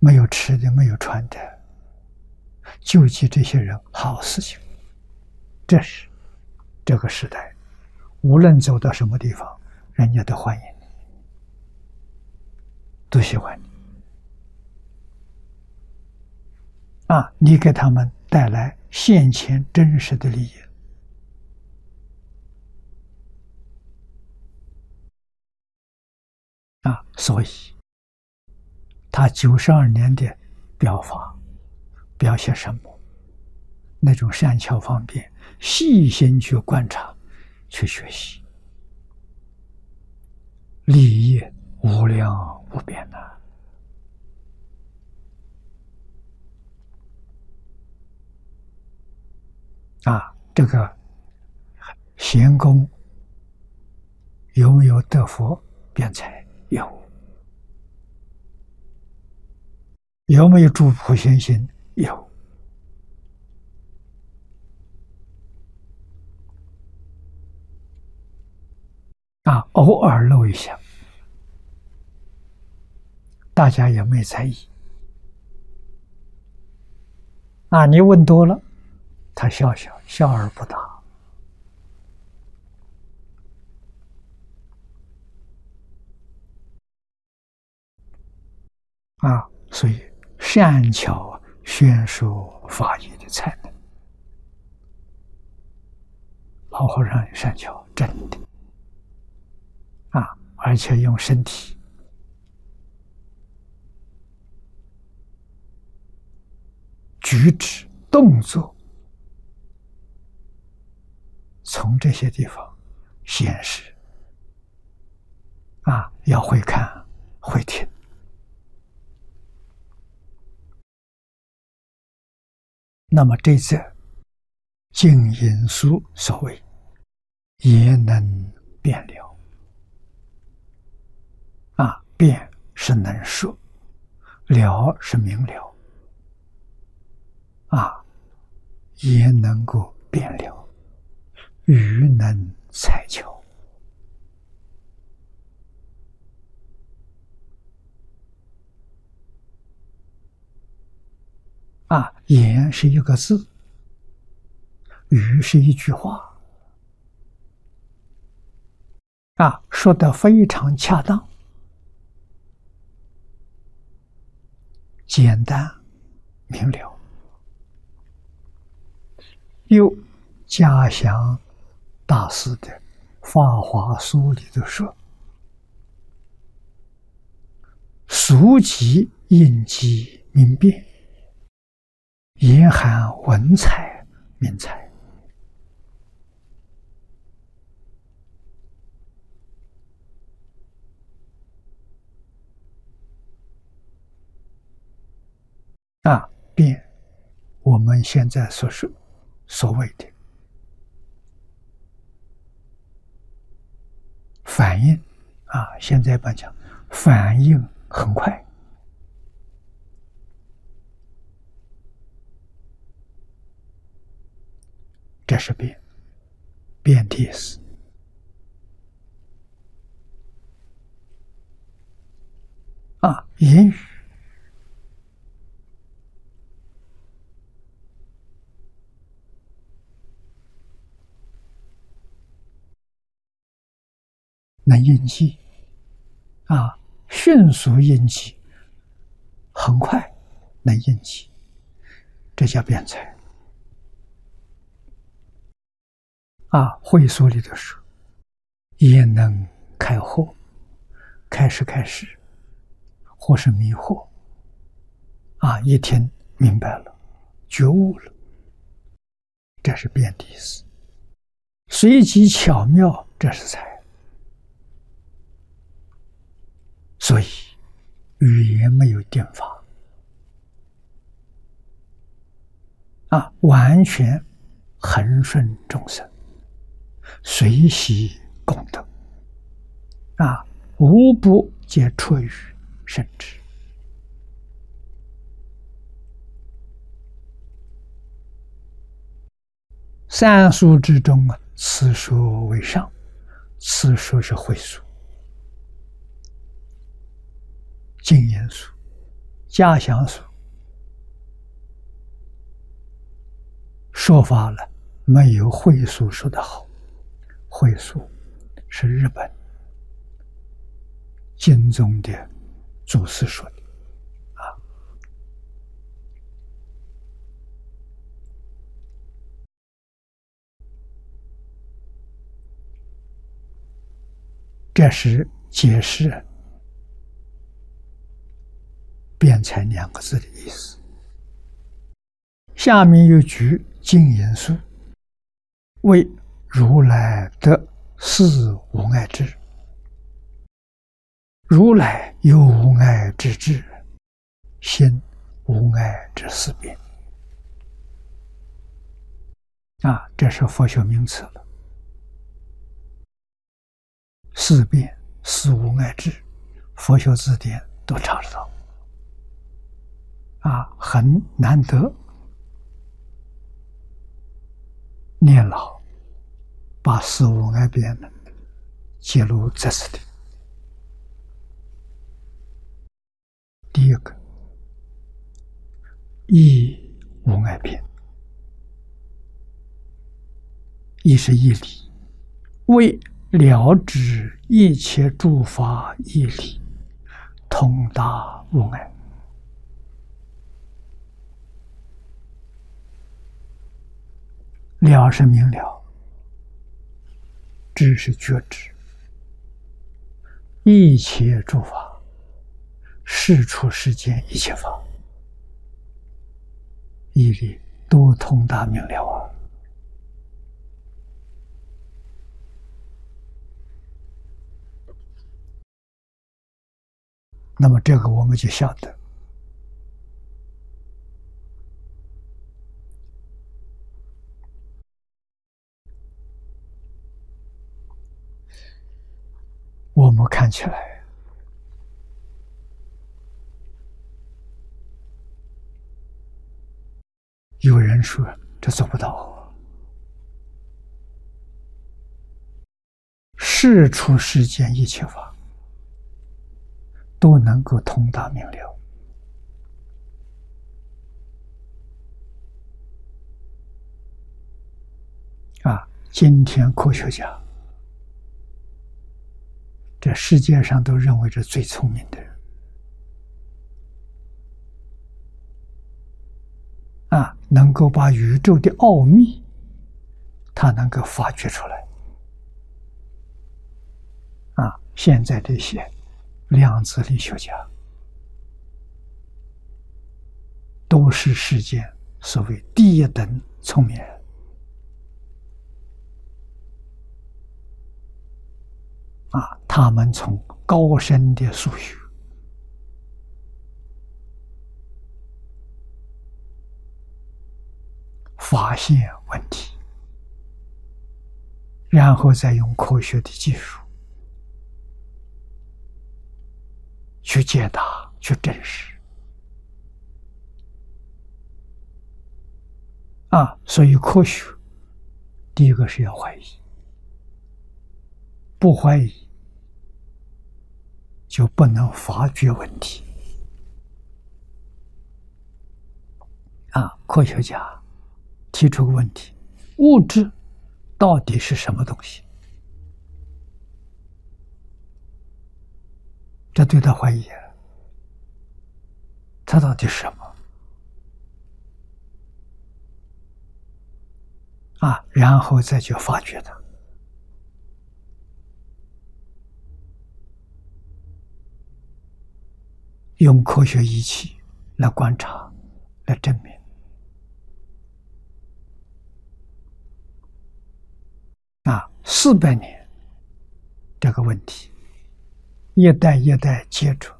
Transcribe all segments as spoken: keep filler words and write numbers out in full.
没有吃的，没有穿的，救济这些人好事情。这是这个时代，无论走到什么地方，人家都欢迎你，都喜欢你啊！你给他们带来现前真实的利益啊！所以，他九十二年的表法，表现什么？那种善巧方便，细心去观察，去学习，利益无量无边呐！啊，这个贤公有没有得佛辩才？有。有没有诸普贤行？有。啊，偶尔露一下，大家也没在意。啊，你问多了，他笑笑，笑而不答。啊，所以善巧宣说法义的才能，老和尚善巧，真的啊，而且用身体举止动作，从这些地方显示啊，要会看会听。那么这则净音书所谓也能辩了啊，辩是能说，了是明了啊，也能够辩了，愚能才巧啊，言是一个字，语是一句话啊，说得非常恰当，简单明了。又嘉祥大师的《法华书》里头说：“俗集应机明辨，言含文采明才。”啊，辩，我们现在所说所谓的反应啊，现在把讲反应很快，这是辩，辩的意思啊，言语能应记啊，迅速应记，很快能应记，这叫辩才啊。会所里头说，也能开惑，开始开始，或是迷惑啊，一听明白了，觉悟了，这是辩的意思。随机巧妙，这是才。所以语言没有定法啊，完全恒顺众生，随喜功德啊，无不皆出于圣智。三书之中啊，此书为上，此书是会书。净言书家乡书说法了，没有会书说的好。会书是日本经宗的祖师说的啊。这是解释辩才两个字的意思。下面有句经言书，为如来得四无碍智，如来有无碍之智，现无碍之四变。啊，这是佛学名词了。四变、四无碍智，佛学字典都查得到。啊，很难得。念老把四无碍变呢揭露这次的。第一个，义无碍变，义是义理，为了知一切诸法义理，通达无碍。了是明了，知是觉知，一切诸法，世出世间一切法，义理都通达明了啊。那么这个我们就晓得，我们看起来有人说这做不到，世出世间一切法都能够通达明了。啊，今天科学家，这世界上都认为是最聪明的人啊，能够把宇宙的奥秘，他能够发掘出来。啊，现在这些量子力学家都是世间所谓第一等聪明人。啊，他们从高深的数学发现问题，然后再用科学的技术去解答、去证实。啊，所以科学第一个是要怀疑，不怀疑就不能发掘问题。啊，科学家提出个问题：物质到底是什么东西？这对他怀疑，它到底是什么？啊，然后再去发掘它。用科学仪器来观察，来证明。啊，四百年这个问题，一代一代接着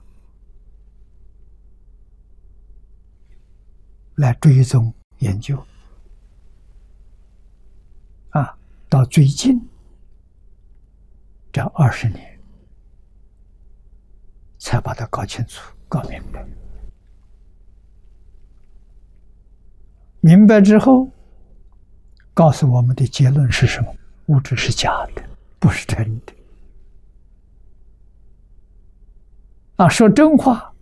来追踪研究。啊，到最近这二十年，才把它搞清楚、搞明白。明白之后，告诉我们的结论是什么？物质是假的，不是真的。啊，说真话